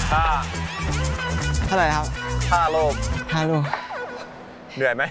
ห้าเท่าไหร่ครับ 5 ลูก 5 ลูกเหนื่อยไหม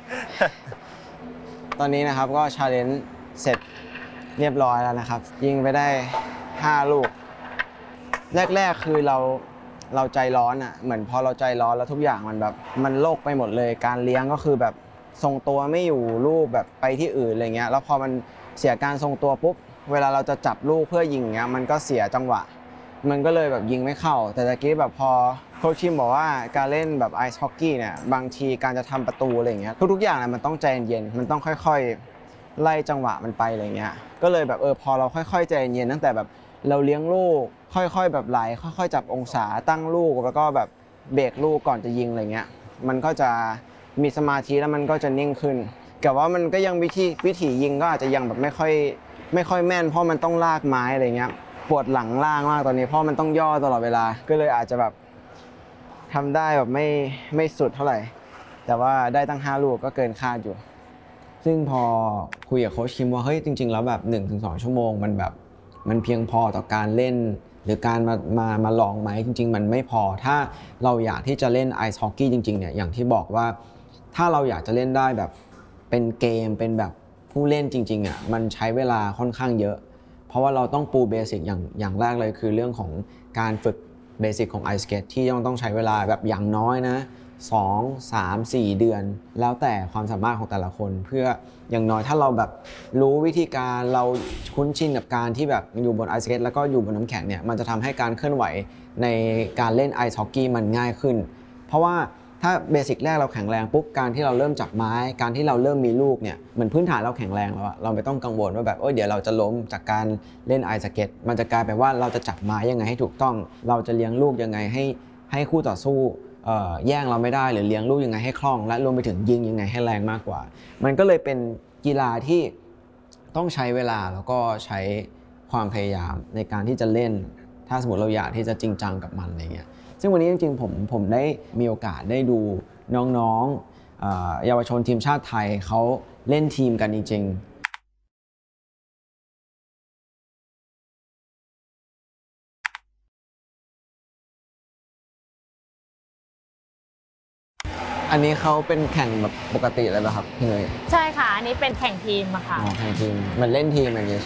ตอนนี้นะครับก็ชาเลนจ์เสร็จเรียบร้อยแล้วนะครับยิงไปได้5 ลูกแรกๆคือเราใจร้อนอ่ะเหมือนพอเราใจร้อนแล้วทุกอย่างมันแบบมันโลกไปหมดเลยการเลี้ยงก็คือแบบทรงตัวไม่อยู่ลูกแบบไปที่อื่นอะไรเงี้ยแล้วพอมันเสียการทรงตัวปุ๊บเวลาเราจะจับลูกเพื่อยิงเงี้ยมันก็เสียจังหวะมันก็เลยแบบยิงไม่เข้าแต่ตะกี้แบบพอโค้ชชิมบอกว่าการเล่นแบบไอซ์ฮอกกี้เนี่ยบางทีการจะทำประตูอะไรเงี้ยทุกๆอย่างเนี่ยมันต้องใจเย็นมันต้องค่อยๆไล่จังหวะมันไปอะไรเงี้ยก็เลยแบบพอเราค่อยๆใจเย็นตั้งแต่แบบเราเลี้ยงลูกค่อยๆแบบไหลค่อยๆจับองศาตั้งลูกแล้วก็แบบเบรกลูกก่อนจะยิงอะไรเงี้ยมันก็จะมีสมาธิแล้วมันก็จะนิ่งขึ้นแต่ว่ามันก็ยังวิธียิงก็อาจจะยังแบบไม่ค่อยแม่นเพราะมันต้องลากไม้อะไรเงี้ยปวดหลังล่างมากตอนนี้เพราะมันต้องย่อตลอดเวลาก็เลยอาจจะแบบทำได้แบบไม่สุดเท่าไหร่แต่ว่าได้ตั้ง5 ลูกก็เกินคาดอยู่ซึ่งพอคุยกับโค้ชคิมว่าเฮ้ยจริงๆแล้วแบบ 1-2 ชั่วโมงมันแบบมันเพียงพอต่อการเล่นหรือการมาลองไหมจริงๆมันไม่พอถ้าเราอยากที่จะเล่นไอซ์ฮอกกี้จริงๆเนี่ยอย่างที่บอกว่าถ้าเราอยากจะเล่นได้แบบเป็นเกมเป็นแบบผู้เล่นจริงๆอ่ะมันใช้เวลาค่อนข้างเยอะเพราะว่าเราต้องปูเบสิกอย่างแรกเลยคือเรื่องของการฝึกเบสิกของไอสเกตที่ต้องใช้เวลาแบบอย่างน้อยนะ2 3 4 เดือนแล้วแต่ความสามารถของแต่ละคนเพื่ออย่างน้อยถ้าเราแบบรู้วิธีการเราคุ้นชินกับการที่แบบอยู่บนไอสเกตแล้วก็อยู่บนน้ำแข็งเนี่ยมันจะทำให้การเคลื่อนไหวในการเล่นไอซ์ฮอกกี้มันง่ายขึ้นเพราะว่าถ้าเบสิกแรกเราแข็งแรงปุ๊บการที่เราเริ่มจับไม้การที่เราเริ่มมีลูกเนี่ยเหมือนพื้นฐานเราแข็งแรงแล้วอะเราไม่ต้องกังวลว่าแบบเดี๋ยวเราจะล้มจากการเล่นไอซ์สเก็ตมันจะกลายเป็นว่าเราจะจับไม้ยังไงให้ถูกต้องเราจะเลี้ยงลูกยังไงให้คู่ต่อสู้แย่งเราไม่ได้หรือเลี้ยงลูกยังไงให้คล่องและรวมไปถึงยิงยังไงให้แรงมากกว่ามันก็เลยเป็นกีฬาที่ต้องใช้เวลาแล้วก็ใช้ความพยายามในการที่จะเล่นถ้าสมมติเราอยากที่จะจริงจังกับมันอะไรเงี้ยซึ่งวันนี้จริงๆผมได้มีโอกาสได้ดูน้องๆเยาวชนทีมชาติไทยเขาเล่นทีมกันจริงๆอันนี้เขาเป็นแข่งแบบปกติเลยป่ะครับพี่เนยใช่ค่ะอันนี้เป็นแข่งทีมอะค่ะแข่งทีมมันเล่นทีมอย่างนี้